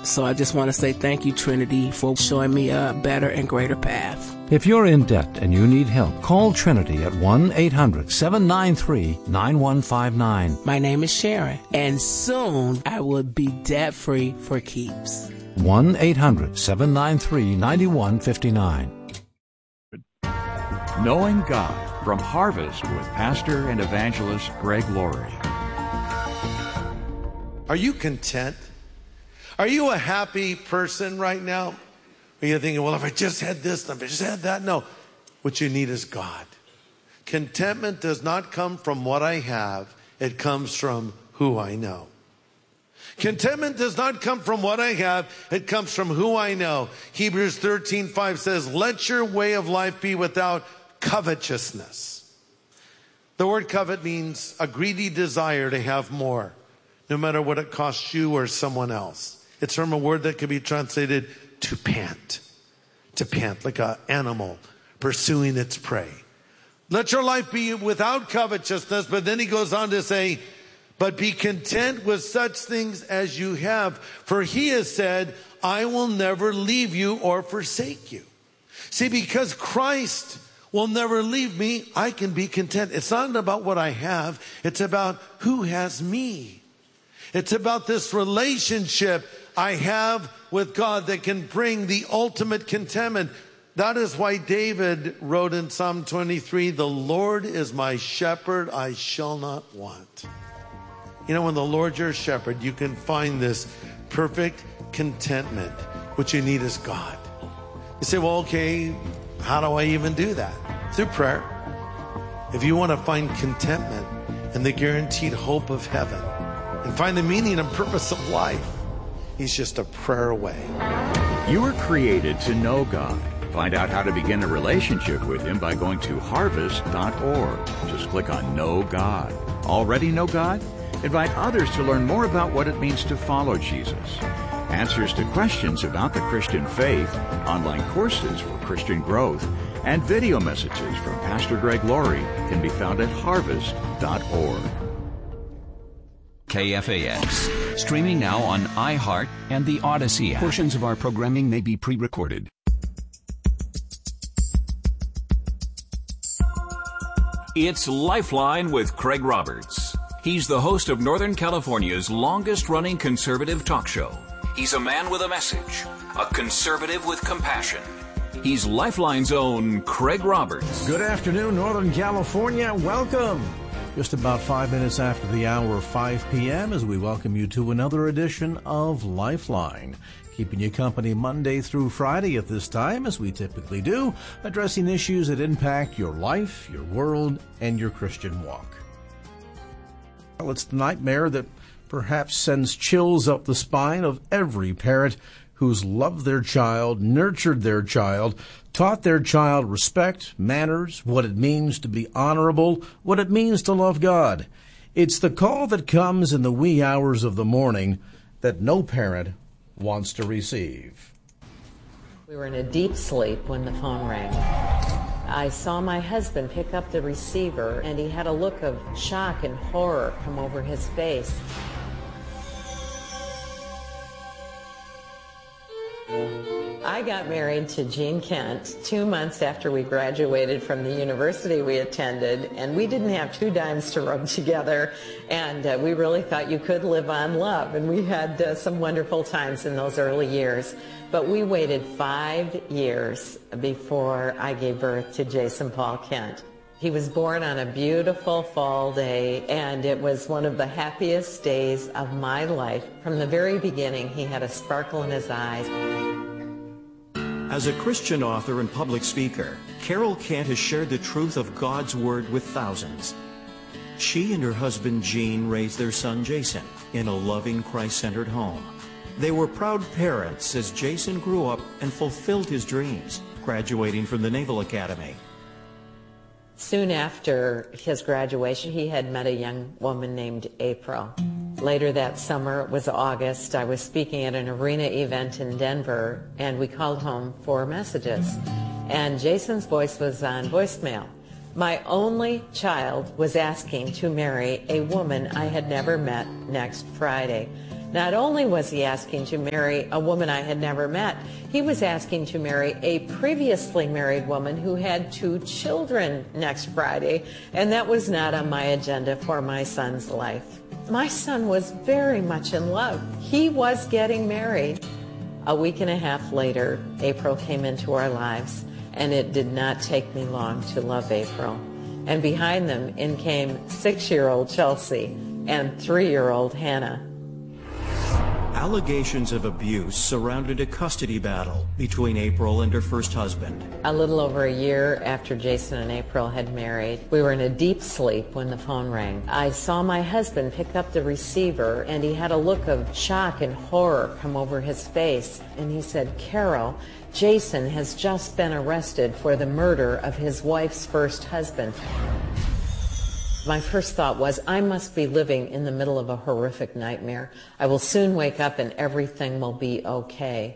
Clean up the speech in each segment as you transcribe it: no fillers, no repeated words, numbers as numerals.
So I just want to say thank you, Trinity, for showing me a better and greater path. If you're in debt and you need help, call Trinity at 1-800-793-9159. My name is Sharon, and soon I will be debt-free for keeps. 1-800-793-9159. Knowing God from Harvest with Pastor and Evangelist Greg Laurie. Are you content? Are you a happy person right now? Are you thinking, well, if I just had this, if I just had that? No. What you need is God. Contentment does not come from what I have. It comes from who I know. Contentment does not come from what I have. It comes from who I know. Hebrews 13:5 says, let your way of life be without covetousness. The word covet means a greedy desire to have more, no matter what it costs you or someone else. It's from a word that could be translated to pant like an animal pursuing its prey. Let your life be without covetousness, but then he goes on to say, but be content with such things as you have, for he has said, I will never leave you or forsake you. See, because Christ will never leave me, I can be content. It's not about what I have, it's about who has me. It's about this relationship I have with God that can bring the ultimate contentment. That is why David wrote in Psalm 23, the Lord is my shepherd, I shall not want. You know, when the Lord's your shepherd, you can find this perfect contentment. What you need is God. You say, well, okay, how do I even do that? Through prayer. If you want to find contentment and the guaranteed hope of heaven and find the meaning and purpose of life, He's just a prayer away. You were created to know God. Find out how to begin a relationship with Him by going to harvest.org. Just click on Know God. Already know God? Invite others to learn more about what it means to follow Jesus. Answers to questions about the Christian faith, online courses for Christian growth, and video messages from Pastor Greg Laurie can be found at harvest.org. KFAX. Streaming now on iHeart and the Odyssey app. Portions of our programming may be pre-recorded. It's Lifeline with Craig Roberts. He's the host of Northern California's longest-running conservative talk show. He's a man with a message, a conservative with compassion. He's Lifeline's own Craig Roberts. Good afternoon, Northern California. Welcome. Just about 5 minutes after the hour of 5 p.m. as we welcome you to another edition of Lifeline. Keeping you company Monday through Friday at this time, as we typically do, addressing issues that impact your life, your world, and your Christian walk. Well, it's the nightmare that perhaps sends chills up the spine of every parent who's loved their child, nurtured their child, taught their child respect, manners, what it means to be honorable, what it means to love God. It's the call that comes in the wee hours of the morning that no parent wants to receive. We were in a deep sleep when the phone rang. I saw my husband pick up the receiver, and he had a look of shock and horror come over his face. I got married to Gene Kent 2 months after we graduated from the university we attended, and we didn't have 2 dimes to rub together, and we really thought you could live on love, and we had some wonderful times in those early years. But we waited 5 years before I gave birth to Jason Paul Kent. He was born on a beautiful fall day, and it was one of the happiest days of my life. From the very beginning, he had a sparkle in his eyes. As a Christian author and public speaker, Carol Kent has shared the truth of God's Word with thousands. She and her husband Gene raised their son Jason in a loving, Christ-centered home. They were proud parents as Jason grew up and fulfilled his dreams, graduating from the Naval Academy. Soon after his graduation, he had met a young woman named April. Later that summer, it was August, I was speaking at an arena event in Denver, and we called home for messages. And Jason's voice was on voicemail. My only child was asking to marry a woman I had never met next Friday. Not only was he asking to marry a woman I had never met, he was asking to marry a previously married woman who had 2 children next Friday, and that was not on my agenda for my son's life. My son was very much in love. He was getting married. A week and a half later, April came into our lives, and it did not take me long to love April. And behind them in came 6-year-old Chelsea and 3-year-old Hannah. Allegations of abuse surrounded a custody battle between April and her first husband. A little over a year after Jason and April had married, we were in a deep sleep when the phone rang. I saw my husband pick up the receiver, and he had a look of shock and horror come over his face. And he said, "Carol, Jason has just been arrested for the murder of his wife's first husband." My first thought was, I must be living in the middle of a horrific nightmare. I will soon wake up and everything will be okay.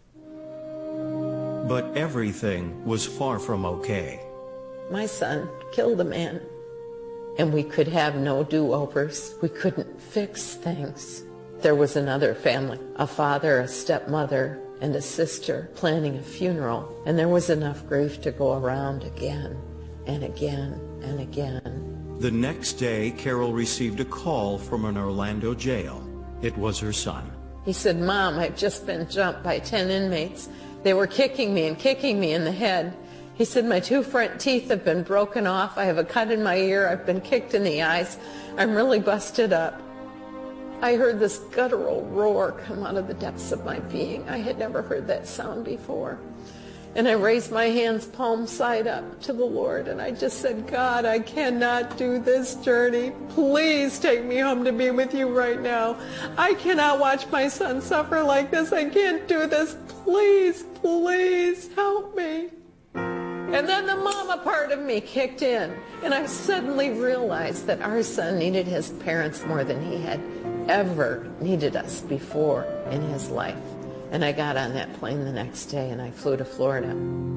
But everything was far from okay. My son killed a man, and we could have no do-overs. We couldn't fix things. There was another family, a father, a stepmother, and a sister planning a funeral, and there was enough grief to go around again and again and again. The next day, Carol received a call from an Orlando jail. It was her son. He said, "Mom, I've just been jumped by 10 inmates. They were kicking me in the head." He said, "My 2 front teeth have been broken off. I have a cut in my ear. I've been kicked in the eyes. I'm really busted up." I heard this guttural roar come out of the depths of my being. I had never heard that sound before. And I raised my hands palm side up to the Lord, and I just said, "God, I cannot do this journey. Please take me home to be with you right now. I cannot watch my son suffer like this. I can't do this. Please, please help me." And then the mama part of me kicked in, and I suddenly realized that our son needed his parents more than he had ever needed us before in his life. And I got on that plane the next day, and I flew to Florida.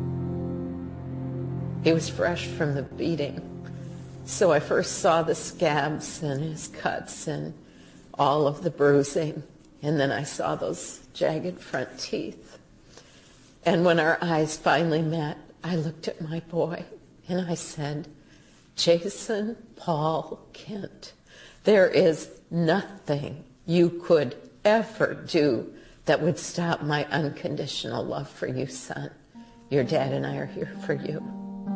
He was fresh from the beating. So I first saw the scabs and his cuts and all of the bruising. And then I saw those jagged front teeth. And when our eyes finally met, I looked at my boy and I said, "Jason Paul Kent, there is nothing you could ever do that would stop my unconditional love for you, son. Your dad and I are here for you."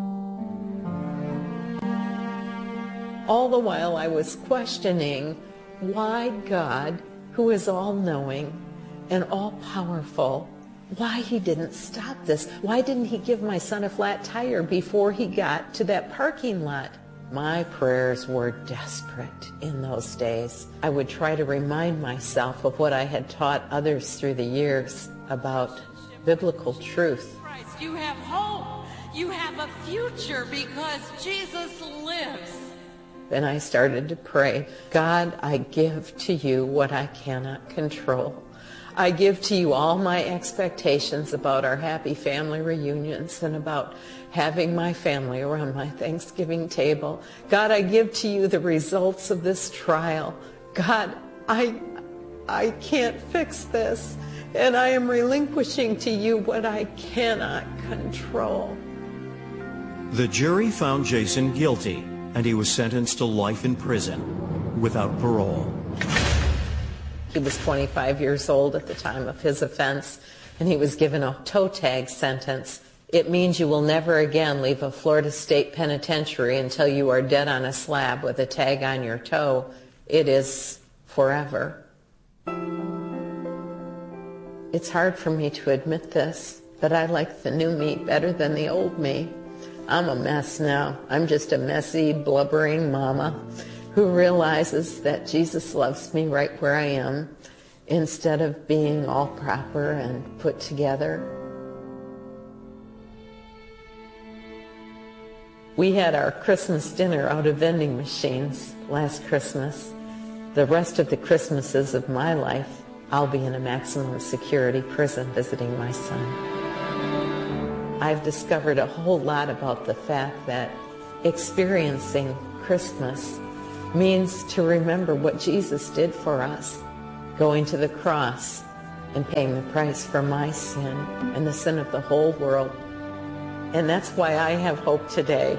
All the while I was questioning why God, who is all-knowing and all-powerful, why he didn't stop this. Why didn't he give my son a flat tire before he got to that parking lot? My prayers were desperate in those days. I would try to remind myself of what I had taught others through the years about biblical truth. You have hope. You have a future because Jesus lives. And I started to pray, "God, I give to you what I cannot control. I give to you all my expectations about our happy family reunions and about having my family around my Thanksgiving table. God, I give to you the results of this trial. God, I can't fix this, and I am relinquishing to you what I cannot control." The jury found Jason guilty, and he was sentenced to life in prison without parole. He was 25 years old at the time of his offense, and he was given a toe tag sentence. It means you will never again leave a Florida State Penitentiary until you are dead on a slab with a tag on your toe. It is forever. It's hard for me to admit this, but I like the new me better than the old me. I'm a mess now. I'm just a messy, blubbering mama who realizes that Jesus loves me right where I am instead of being all proper and put together. We had our Christmas dinner out of vending machines last Christmas. The rest of the Christmases of my life, I'll be in a maximum security prison visiting my son. I've discovered a whole lot about the fact that experiencing Christmas means to remember what Jesus did for us. going to the cross and paying the price for my sin and the sin of the whole world. And that's why I have hope today.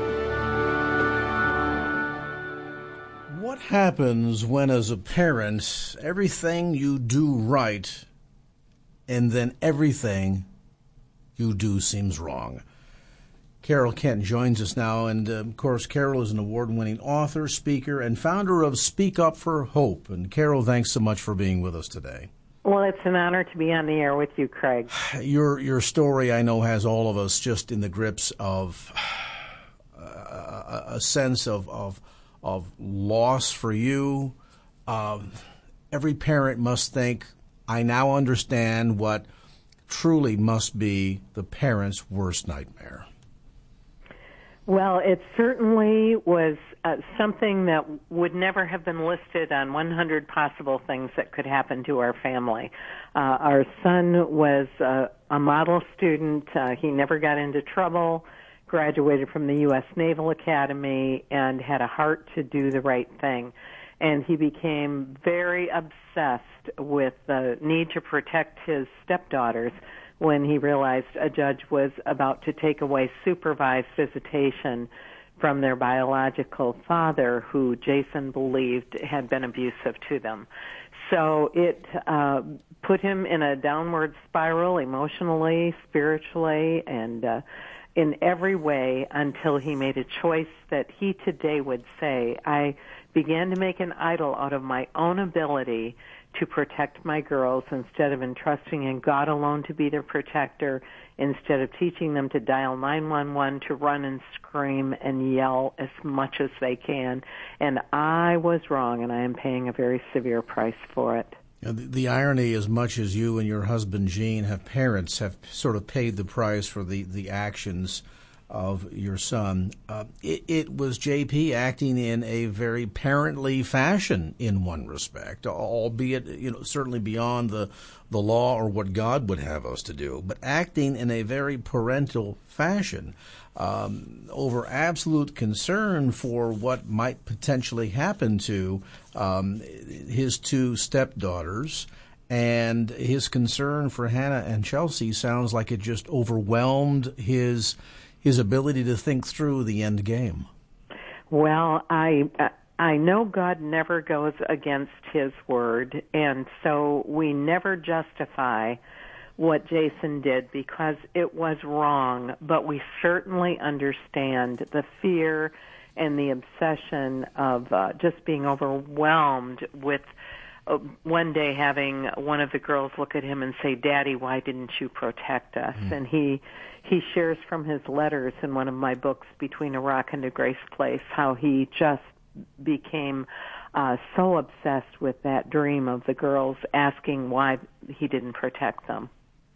What happens when, as a parent, everything you do right and then everything you do seems wrong? Carol Kent joins us now, and of course, Carol is an award-winning author, speaker, and founder of Speak Up for Hope. And Carol, thanks so much for being with us today. Well, it's an honor to be on the air with you, Craig. Your story, I know, has all of us just in the grips of a sense of loss for you. Every parent must think, I now understand what truly must be the parent's worst nightmare. Well, it certainly was something that would never have been listed on 100 possible things that could happen to our family. Our son was a model student. He never got into trouble, graduated from the U.S. Naval Academy, and had a heart to do the right thing. And he became very obsessed with the need to protect his stepdaughters when he realized a judge was about to take away supervised visitation from their biological father, who Jason believed had been abusive to them. So it put him in a downward spiral emotionally, spiritually, and in every way until he made a choice that he today would say, I began to make an idol out of my own ability to protect my girls instead of entrusting in God alone to be their protector, instead of teaching them to dial 911 to run and scream and yell as much as they can. And I was wrong, and I am paying a very severe price for it. The irony, as much as you and your husband, Gene, have sort of paid the price for the actions of your son, it was JP acting in a very parently fashion in one respect, albeit certainly beyond the law or what God would have us to do, but acting in a very parental fashion over absolute concern for what might potentially happen to his two stepdaughters. And his concern for Hannah and Chelsea sounds like it just overwhelmed his ability to think through the end game. Well, I know God never goes against his word, and so we never justify what Jason did because it was wrong, but we certainly understand the fear and the obsession of just being overwhelmed with one day having one of the girls look at him and say, Daddy, why didn't you protect us? And he shares from his letters in one of my books, Between a Rock and a Grace Place, how he just became so obsessed with that dream of the girls, asking why he didn't protect them.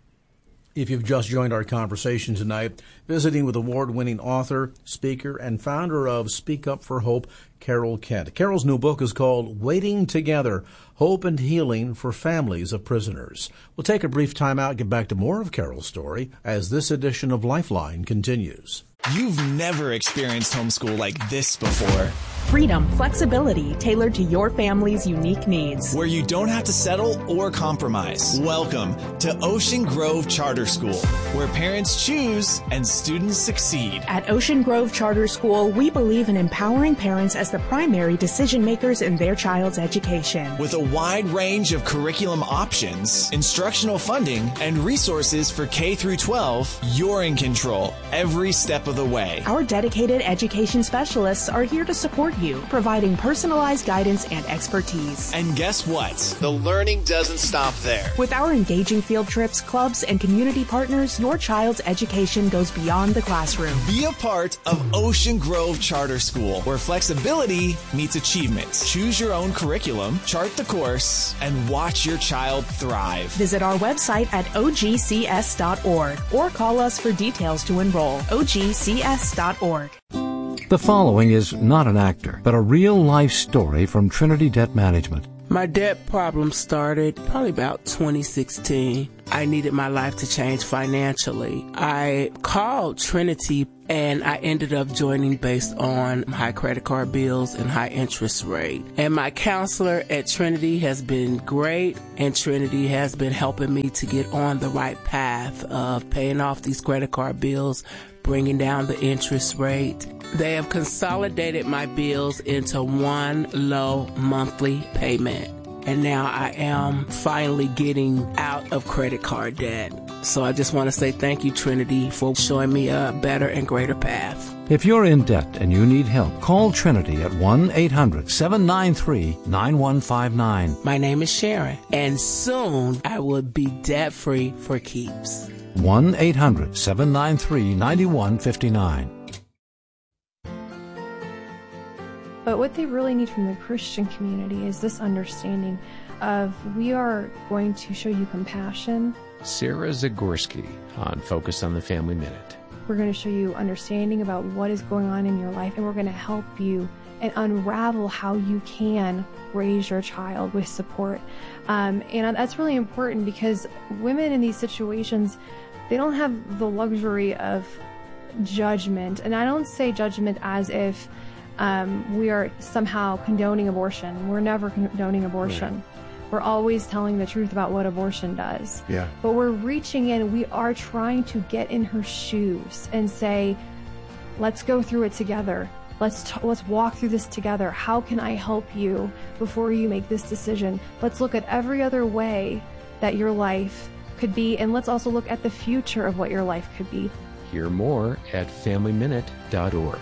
If you've just joined our conversation tonight, visiting with award-winning author, speaker, and founder of Speak Up for Hope, Carol Kent. Carol's new book is called Waiting Together, Hope and Healing for Families of Prisoners. We'll take a brief time out and get back to more of Carol's story as this edition of Lifeline continues. You've never experienced homeschool like this before. Freedom, flexibility tailored to your family's unique needs. Where you don't have to settle or compromise. Welcome to Ocean Grove Charter School, where parents choose and students succeed. At Ocean Grove Charter School, we believe in empowering parents as the primary decision makers in their child's education. With a wide range of curriculum options, instructional funding, and resources for K through 12, you're in control every step of the way. Our dedicated education specialists are here to support you, providing personalized guidance and expertise. And guess what? The learning doesn't stop there. With our engaging field trips, clubs, and community partners, your child's education goes beyond the classroom. Be a part of Ocean Grove Charter School, where flexibility meets achievement. Choose your own curriculum, chart the course, and watch your child thrive. Visit our website at ogcs.org or call us for details to enroll. ogcs.org. The following is not an actor, but a real-life story from Trinity Debt Management. My debt problem started probably about 2016. I needed my life to change financially. I called Trinity and I ended up joining based on high credit card bills and high interest rate. And my counselor at Trinity has been great, and Trinity has been helping me to get on the right path of paying off these credit card bills, bringing down the interest rate. They have consolidated my bills into one low monthly payment. And now I am finally getting out of credit card debt. So I just want to say thank you, Trinity, for showing me a better and greater path. If you're in debt and you need help, call Trinity at 1-800-793-9159. My name is Sharon, and soon I will be debt-free for keeps. 1-800-793-9159. But what they really need from the Christian community is this understanding of we are going to show you compassion. Sarah Zagorski on Focus on the Family Minute. We're going to show you understanding about what is going on in your life, and we're going to help you and unravel how you can raise your child with support. And that's really important because women in these situations, they don't have the luxury of judgment. And I don't say judgment as if we are somehow condoning abortion. We're never condoning abortion. Right. We're always telling the truth about what abortion does. Yeah. But we're reaching in, we are trying to get in her shoes and say, let's go through it together. Let's walk through this together. How can I help you before you make this decision? Let's look at every other way that your life could be, and let's also look at the future of what your life could be. Hear more at FamilyMinute.org.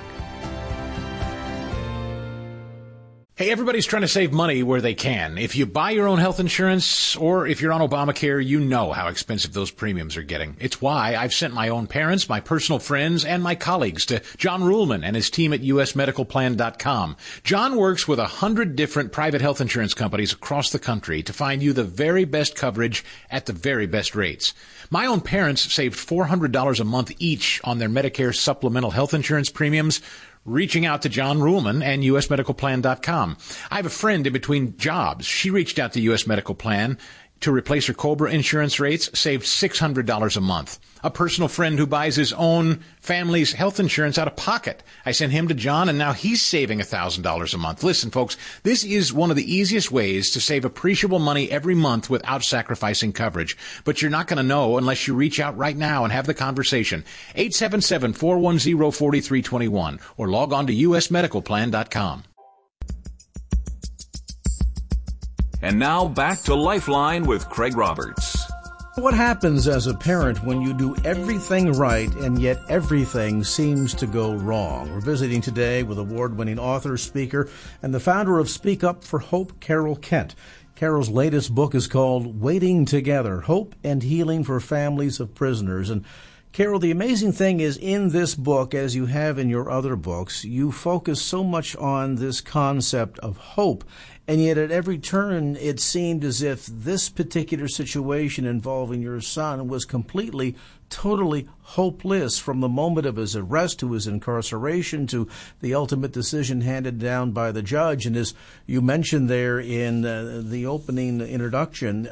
Hey, everybody's trying to save money where they can. If you buy your own health insurance or if you're on Obamacare, you know how expensive those premiums are getting. It's why I've sent my own parents, my personal friends, and my colleagues to John Ruhlman and his team at usmedicalplan.com. John works with 100 different private health insurance companies across the country to find you the very best coverage at the very best rates. My own parents saved $400 a month each on their Medicare supplemental health insurance premiums, reaching out to John Ruhlman and usmedicalplan.com. I have a friend in between jobs. She reached out to US Medical Plan to replace her COBRA insurance rates, saved $600 a month. A personal friend who buys his own family's health insurance out of pocket. I sent him to John, and now he's saving $1,000 a month. Listen, folks, this is one of the easiest ways to save appreciable money every month without sacrificing coverage. But you're not going to know unless you reach out right now and have the conversation. 877-410-4321 or log on to usmedicalplan.com. And now back to Lifeline with Craig Roberts. What happens as a parent when you do everything right and yet everything seems to go wrong? We're visiting today with award-winning author, speaker, and the founder of Speak Up for Hope, Carol Kent. Carol's latest book is called Waiting Together, Hope and Healing for Families of Prisoners. And Carol, the amazing thing is in this book, as you have in your other books, you focus so much on this concept of hope. And yet at every turn, it seemed as if this particular situation involving your son was completely, totally hopeless from the moment of his arrest to his incarceration to the ultimate decision handed down by the judge. And as you mentioned there in the opening introduction,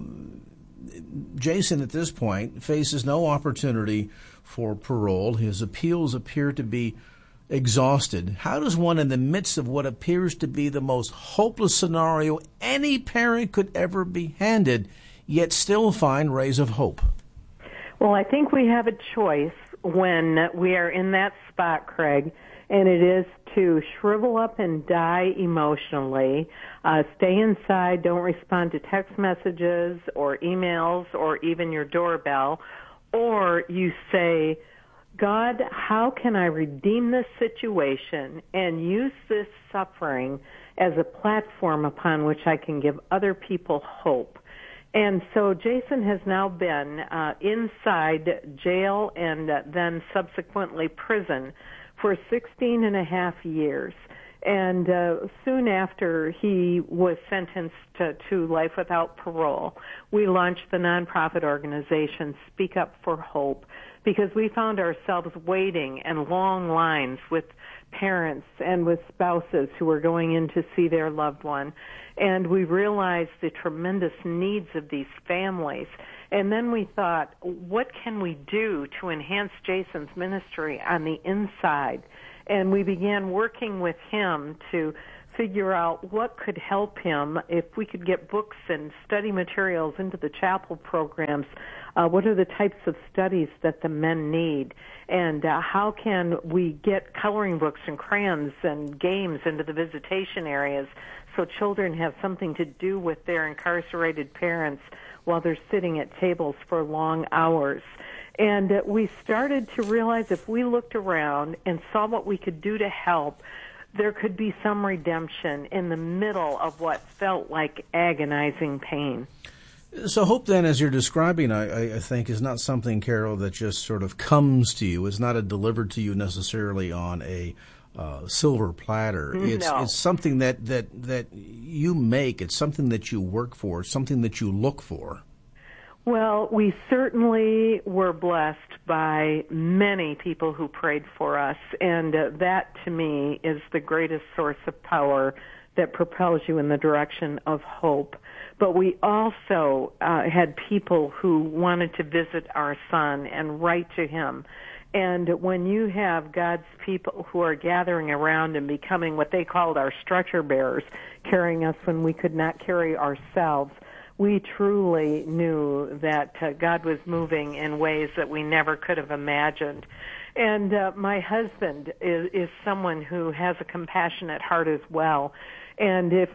Jason at this point faces no opportunity for parole. His appeals appear to be exhausted. How does one, in the midst of what appears to be the most hopeless scenario any parent could ever be handed, yet still find rays of hope? Well, I think we have a choice when we are in that spot, Craig, and it is to shrivel up and die emotionally, stay inside, don't respond to text messages or emails or even your doorbell, or you say, God, how can I redeem this situation and use this suffering as a platform upon which I can give other people hope? And so Jason has now been inside jail and then subsequently prison for 16 and a half years. And soon after he was sentenced to life without parole, we launched the nonprofit organization Speak Up for Hope, because we found ourselves waiting in long lines with parents and with spouses who were going in to see their loved one. And we realized the tremendous needs of these families. And then we thought, what can we do to enhance Jason's ministry on the inside? And we began working with him to figure out what could help him, if we could get books and study materials into the chapel programs. What are the types of studies that the men need? And how can we get coloring books and crayons and games into the visitation areas so children have something to do with their incarcerated parents while they're sitting at tables for long hours? And we started to realize if we looked around and saw what we could do to help, there could be some redemption in the middle of what felt like agonizing pain. So hope then, as you're describing, I think, is not something, Carol, that just sort of comes to you. It's not delivered to you necessarily on a silver platter. It's something that you make. It's something that you work for. It's something that you look for. Well, we certainly were blessed by many people who prayed for us, and that, to me, is the greatest source of power that propels you in the direction of hope. But we also had people who wanted to visit our son and write to him. And when you have God's people who are gathering around and becoming what they called our stretcher bearers, carrying us when we could not carry ourselves, we truly knew that God was moving in ways that we never could have imagined. And my husband is someone who has a compassionate heart as well. And if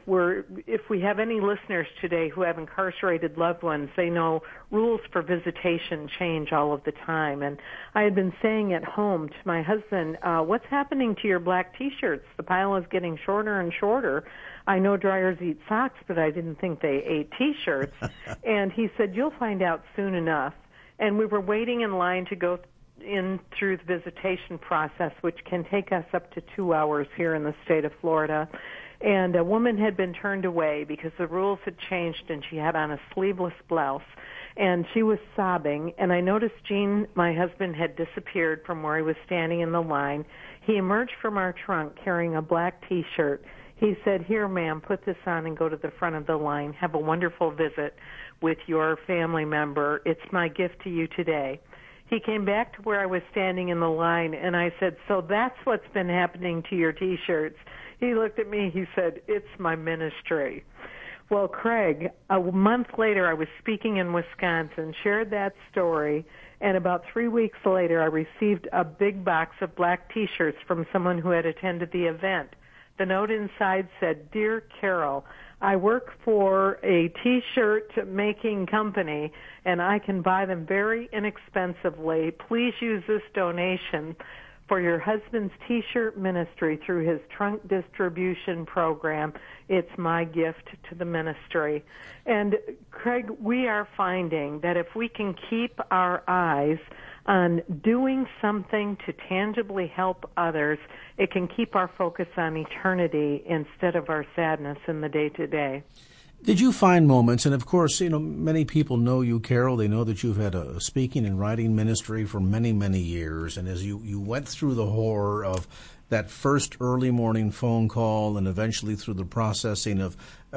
we have any listeners today who have incarcerated loved ones, they know rules for visitation change all of the time. And I had been saying at home to my husband, what's happening to your black T-shirts? The pile is getting shorter and shorter. I know dryers eat socks, but I didn't think they ate T-shirts. And he said, you'll find out soon enough. And we were waiting in line to go in through the visitation process, which can take us up to 2 hours here in the state of Florida. And a woman had been turned away because the rules had changed, and she had on a sleeveless blouse. And she was sobbing, and I noticed Gene, my husband, had disappeared from where he was standing in the line. He emerged from our trunk carrying a black T-shirt. He said, here, ma'am, put this on and go to the front of the line. Have a wonderful visit with your family member. It's my gift to you today. He came back to where I was standing in the line, and I said, so that's what's been happening to your T-shirts. He looked at me, he said, it's my ministry. Well, Craig, a month later I was speaking in Wisconsin, shared that story, and about 3 weeks later I received a big box of black T-shirts from someone who had attended the event. The note inside said, Dear Carol, I work for a T-shirt making company, and I can buy them very inexpensively. Please use this donation for your husband's T-shirt ministry through his trunk distribution program. It's my gift to the ministry. And, Craig, we are finding that if we can keep our eyes on doing something to tangibly help others, it can keep our focus on eternity instead of our sadness in the day-to-day. Did you find moments, and of course, many people know you, Carol. They know that you've had a speaking and writing ministry for many, many years. And as you went through the horror of that first early morning phone call and eventually through the processing of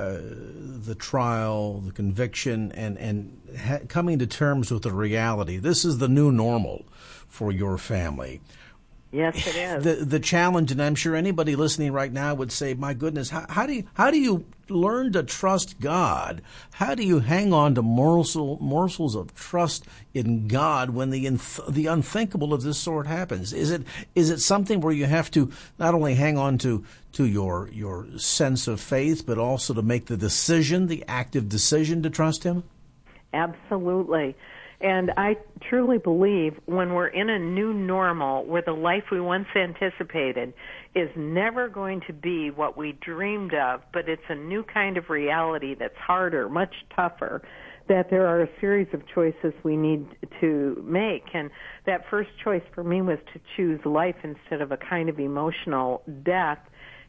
the trial, the conviction, and coming to terms with the reality, this is the new normal for your family. Yes, it is. The challenge, and I'm sure anybody listening right now would say, my goodness, how do you learn to trust God? How do you hang on to morsels of trust in God when the unthinkable of this sort happens? Is it something where you have to not only hang on to your sense of faith, but also to make the active decision to trust Him? Absolutely. And I truly believe when we're in a new normal where the life we once anticipated is never going to be what we dreamed of, but it's a new kind of reality that's harder, much tougher, that there are a series of choices we need to make. And that first choice for me was to choose life instead of a kind of emotional death.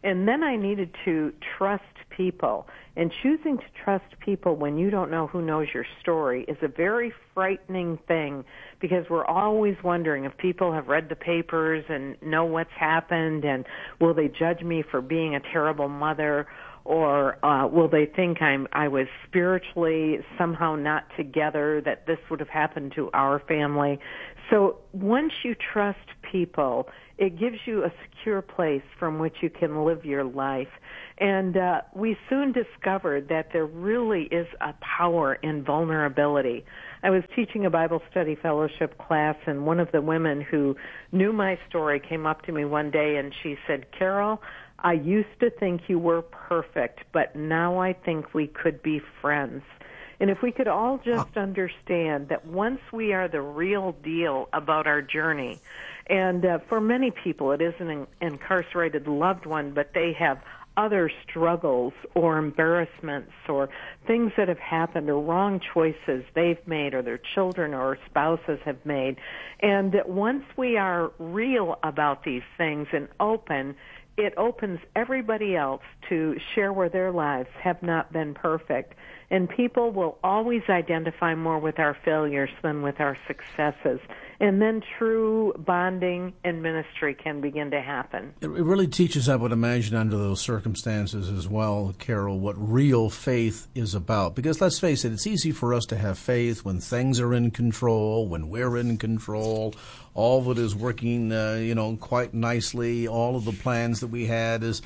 And then I needed to trust people. And choosing to trust people when you don't know who knows your story is a very frightening thing, because we're always wondering if people have read the papers and know what's happened, and will they judge me for being a terrible mother, or will they think I was spiritually somehow not together, that this would have happened to our family. So once you trust people, it gives you a secure place from which you can live your life. And we soon discovered that there really is a power in vulnerability. I was teaching a Bible study fellowship class, and one of the women who knew my story came up to me one day and she said, "Carol, I used to think you were perfect, but now I think we could be friends." And if we could all just understand that once we are the real deal about our journey, and for many people it is an incarcerated loved one, but they have other struggles or embarrassments or things that have happened or wrong choices they've made or their children or spouses have made. And once we are real about these things and open, it opens everybody else to share where their lives have not been perfect. And people will always identify more with our failures than with our successes. And then true bonding and ministry can begin to happen. It really teaches, I would imagine, under those circumstances as well, Carol, what real faith is about. Because let's face it, it's easy for us to have faith when things are in control, when we're in control, all of it is working, quite nicely. All of the plans that we had as,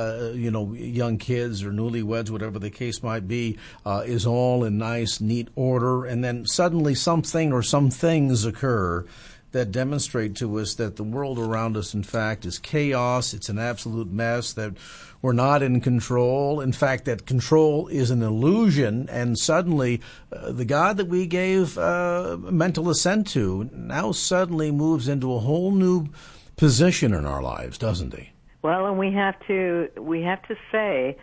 young kids or newlyweds, whatever the case might be, is all in nice, neat order. And then suddenly something or some things occur that demonstrate to us that the world around us, in fact, is chaos. It's an absolute mess, that we're not in control. In fact, that control is an illusion. And suddenly the God that we gave mental assent to now suddenly moves into a whole new position in our lives, doesn't he? Well, and we have to say,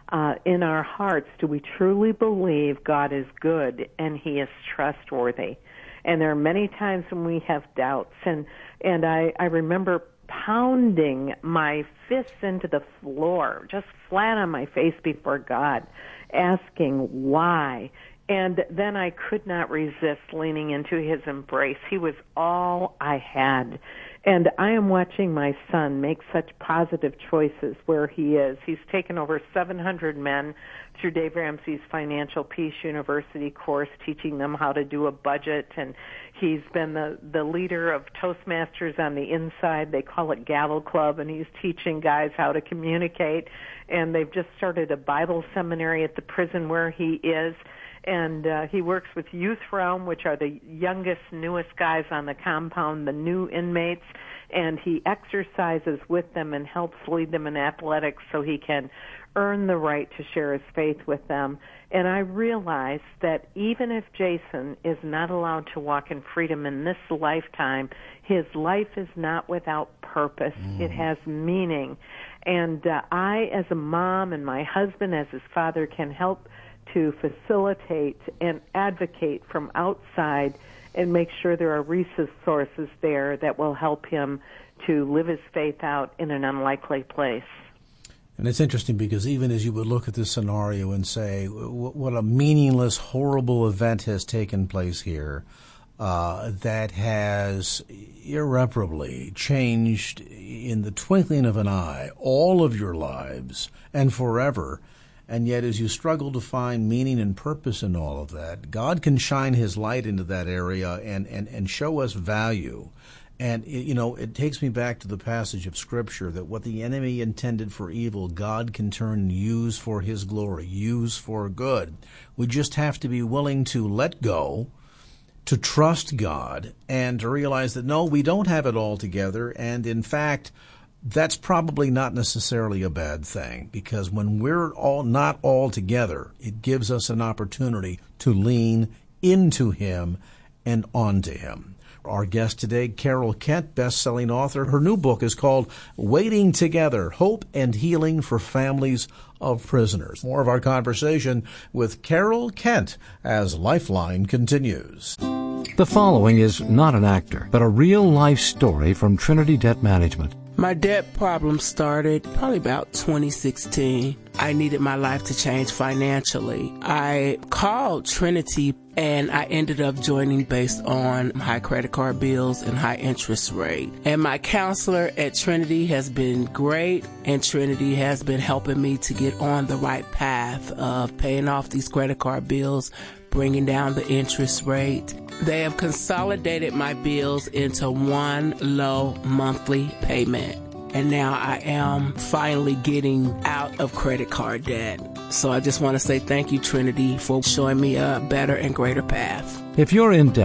in our hearts, do we truly believe God is good and he is trustworthy? And there are many times when we have doubts. And I remember pounding my fists into the floor, just flat on my face before God, asking why. And then I could not resist leaning into his embrace. He was all I had. And I am watching my son make such positive choices where he is. He's taken over 700 men through Dave Ramsey's Financial Peace University course, teaching them how to do a budget. And he's been the leader of Toastmasters on the inside. They call it Gavel Club, and he's teaching guys how to communicate. And they've just started a Bible seminary at the prison where he is. And he works with Youth Realm, which are the youngest, newest guys on the compound, the new inmates, and he exercises with them and helps lead them in athletics so he can earn the right to share his faith with them. And I realize that even if Jason is not allowed to walk in freedom in this lifetime, his life is not without purpose. It has meaning. And I, as a mom, and my husband, as his father, can help to facilitate and advocate from outside and make sure there are resources there that will help him to live his faith out in an unlikely place. And it's interesting because even as you would look at this scenario and say, what a meaningless, horrible event has taken place here, that has irreparably changed in the twinkling of an eye all of your lives and forever. And yet as you struggle to find meaning and purpose in all of that, God can shine his light into that area and show us value. And, it takes me back to the passage of Scripture that what the enemy intended for evil, God can turn and use for his glory, use for good. We just have to be willing to let go, to trust God, and to realize that, no, we don't have it all together. And, in fact, that's probably not necessarily a bad thing, because when we're not all together, it gives us an opportunity to lean into him and onto him. Our guest today, Carol Kent, best-selling author. Her new book is called Waiting Together, Hope and Healing for Families of Prisoners. More of our conversation with Carol Kent as Lifeline continues. The following is not an actor, but a real-life story from Trinity Debt Management. My debt problem started probably about 2016. I needed my life to change financially. I called Trinity and I ended up joining based on high credit card bills and high interest rate. And my counselor at Trinity has been great, and Trinity has been helping me to get on the right path of paying off these credit card bills, bringing down the interest rate. They have consolidated my bills into one low monthly payment. And now I am finally getting out of credit card debt. So I just want to say thank you, Trinity, for showing me a better and greater path. If you're in debt,